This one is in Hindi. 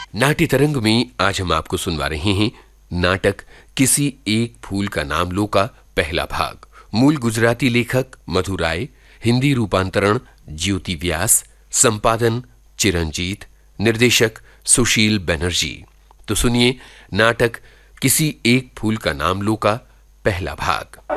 नाट्य तरंग में आज हम आपको सुनवा रहे हैं नाटक किसी एक फूल का नाम लो का पहला भाग। मूल गुजराती लेखक मधु राय, हिंदी रूपांतरण ज्योति व्यास, संपादन चिरंजीत, निर्देशक सुशील बनर्जी। तो सुनिए नाटक किसी एक फूल का नाम लो का पहला भाग।